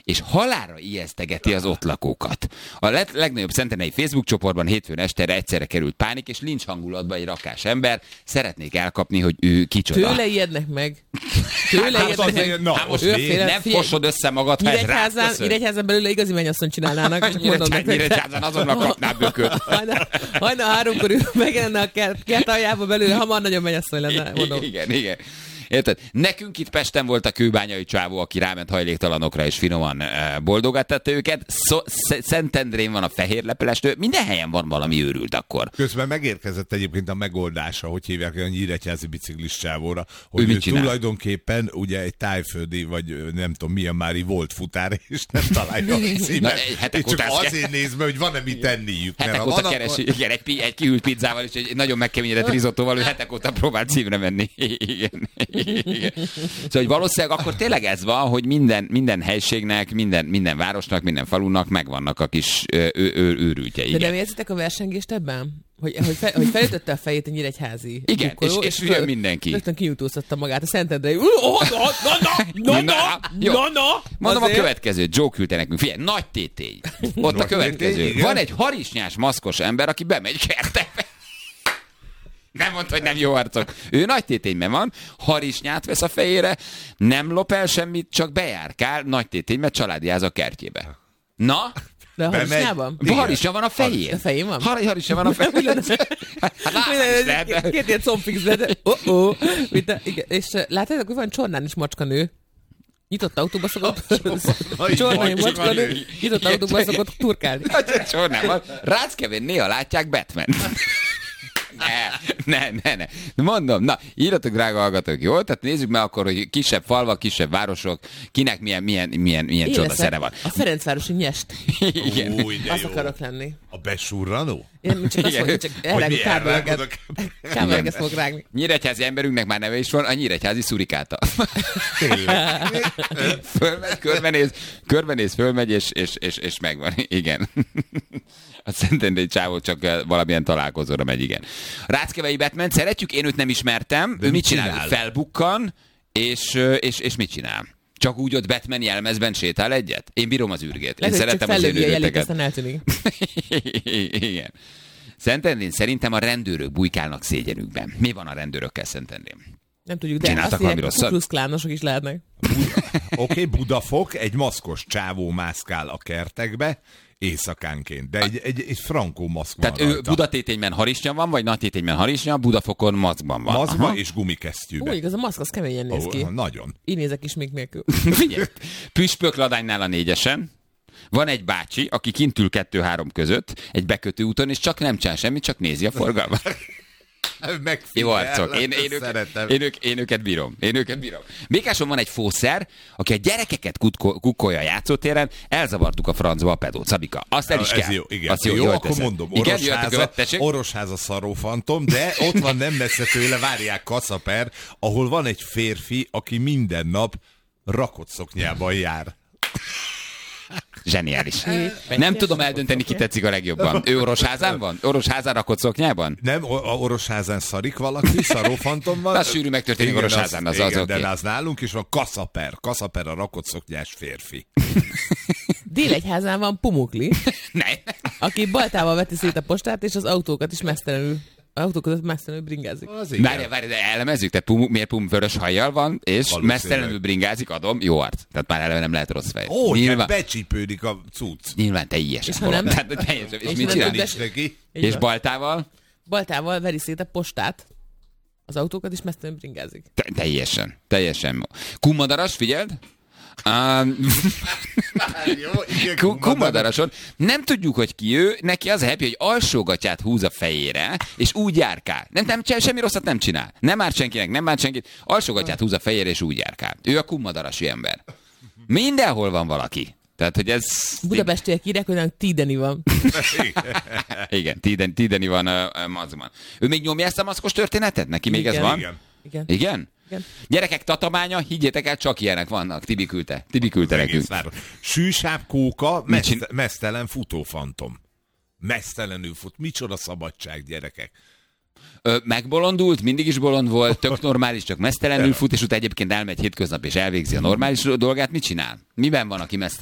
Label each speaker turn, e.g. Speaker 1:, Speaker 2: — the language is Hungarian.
Speaker 1: és halálra ijesztegeti az ott lakókat. A legnagyobb szentendrei Facebook csoportban hétfőn estére egyszerre került pánik, és lincs hangulatba egy rakás ember. Szeretnék elkapni, hogy ő kicsoda.
Speaker 2: Tőle ijednek meg.
Speaker 1: Nem fossod össze magad, ha ez rád köszön.
Speaker 2: Nyíregyházan belőle igazi mennyasszony csinálnának.
Speaker 1: Nyíregyházan azonnal kapná bököt.
Speaker 2: Hajnal 3-kor ő megjelenne a kert aljába belőle, hamar nagyon mennyasszony lenne, mondom.
Speaker 1: Igen. Érted? Nekünk itt Pesten volt a kőbányai csávó, aki ráment hajléktalanokra, és finoman boldogattatta őket. Szentendrén van a fehérlepelestő. Minden helyen van valami őrült akkor.
Speaker 3: Közben megérkezett egyébként a megoldása, hogy hívják a nyíregyházi biciklis csávóra, hogy ő tulajdonképpen ugye egy tájföldi, vagy nem tudom milyen mári volt futár, és nem találja a címet. És csak azért nézve, hogy van-e mit tenniük.
Speaker 1: Hetek óta keresi, igen, egy kihűlt pizzával, és egy nagyon megkeményedett risottóval, ő hetek óta próbált címre menni. Igen. Szóval hogy valószínűleg akkor tényleg ez van, hogy minden helységnek, minden városnak, minden falunak megvannak a kis őrültjei.
Speaker 2: De nem érzitek a versengést ebben? Hogy felütötte a fejét a nyíregyházi.
Speaker 1: Igen, és jön mindenki.
Speaker 2: Rögtön kinyújtóztatta magát a Szentendrei.
Speaker 1: Mondom a következőt, Joe küldte nekünk. Figyelj, nagy tétény. Ott a következő. Van egy harisnyás maszkos ember, aki bemegy kertekbe. Nem mondta, hogy nem jó arcok. Ő nagy tétényben van, harisnyát vesz a fejére, nem lop el semmit, csak bejárkál nagy tétényben, családiáz a kertjébe. Na?
Speaker 2: De a harisnyában?
Speaker 1: Harisnya van a fején.
Speaker 2: A fején van?
Speaker 1: Harisnya van a fején.
Speaker 2: Két ilyen combfix, és látjátok, hogy van Csornán is macskanő. Nyitott autóba szokott Csornán macskanő, nyitott autóba szokott turkálni.
Speaker 1: Csornában. Ráckevén néha látják Batman. Ne. Mondom, na, írjatok, drága hallgatók, jó? Tehát nézzük meg akkor, hogy kisebb falvak, kisebb városok, kinek milyen csodaszere van.
Speaker 2: A Ferencvárosi Nyest.
Speaker 1: Igen.
Speaker 2: Azt akarok lenni.
Speaker 3: A besurranó?
Speaker 2: Én csak azt mondom, hogy kábeleket fogok rágni.
Speaker 1: Nyíregyházi emberünknek már neve is van, a nyíregyházi szurikáta. Körbenéz, fölmegy, és megvan. Igen. A Szentendrei csávó csak valamilyen találkozóra megy, igen. Ráckevei Batman, szeretjük, én őt nem ismertem. Ő mit csinál? Felbukkan, és mit csinál? Csak úgy ott Batman jelmezben sétál egyet? Én bírom az űrgét. Én szeretem az élőröteket. Igen. Szentendrén szerintem a rendőrök bujkálnak szégyenükben. Mi van a rendőrökkel Szentendrén?
Speaker 2: Nem tudjuk, de azt mondják, a kuruszklánosok is lehetnek.
Speaker 3: Oké, Budafok, egy maszkos csávó mászkál a kertekbe, éjszakánként, de egy frankó maszk van.
Speaker 1: Tehát ő Budatétényben harisnya van, vagy Nagytétényben harisnya, Budafokon maszkban van.
Speaker 3: Maszkban és gumikesztyűben.
Speaker 2: Ó, igaz, a maszk az keményen néz ki.
Speaker 3: Nagyon.
Speaker 2: Így nézek is még nélkül.
Speaker 1: Figyelj, Püspökladánynál a 4-esen van egy bácsi, aki kint ül 2-3 között, egy bekötő úton, és csak nem csinál semmit, csak nézi a forgalmat. Jó arcok. Én őket bírom. Békáson van egy fószer, aki a gyerekeket kukkolja a játszótéren, elzavartuk a francba a pedót. Szabika, azt el is kell.
Speaker 3: Ez jó, igen. Jó, akkor mondom. Orosháza Szarófantom, de ott van nem messze tőle, várják Kaszaper, ahol van egy férfi, aki minden nap rakott szoknyában jár.
Speaker 1: Zseniális. Nem tudom eldönteni, ki tetszik a legjobban. Ő Orosházán van? Orosházán rakott szoknyában?
Speaker 3: Nem, Orosházán szarik valaki, Szarófantom van.
Speaker 1: Az sűrű megtörténik Orosházán, az oké.
Speaker 3: De az nálunk is van Kaszaper a rakott szoknyás férfi.
Speaker 2: Délegyházán van Pumukli, aki baltával veti szét a postát, és az autókat is mesztelenül bringázik.
Speaker 1: Várj, de elemezzük, tehát miért vörös hajjal van, és mesztelenül bringázik, adom, jó arc. Tehát már eleve nem lehet rossz fej.
Speaker 3: Nyilván becsípődik a cucc.
Speaker 1: Nyilván teljesen. És mit csinál? És baltával?
Speaker 2: Baltával veri szét a postát, az autókat is mesztelenül bringázik.
Speaker 1: Teljesen. Kummadaras, figyeld? Kummadaраson. Nem tudjuk, hogy ki ő, neki az a happy, hogy alsógatját húz a fejére, és úgy járkál. Nem semmi rosszat nem csinál. Nem árt senkinek, nem bánt senkit. Alsógatját húz a fejére, és úgy járkál. Ő a kummadarasi ember. Mindenhol van valaki. Tehát, hogy ez...
Speaker 2: Budapestiek írják, hogy Tídeni van.
Speaker 1: Igen, Tídeni van a maszkban. Ő még nyomja ezt a maszkos történetet? Neki még ez van?
Speaker 3: Igen.
Speaker 1: Igen? Gyerekek, Tatabánya, higgyétek el, csak ilyenek vannak. Tibi küldte nekünk.
Speaker 3: Sűsább kóka, mesztelen futófantom. Mesztelenül fut. Micsoda szabadság, gyerekek.
Speaker 1: Megbolondult, mindig is bolond volt, tök normális, csak mesztelenül fut, és utána egyébként elmegy hétköznap, és elvégzi a normális dolgát. Mit csinál? Miben van, aki mesztelenül?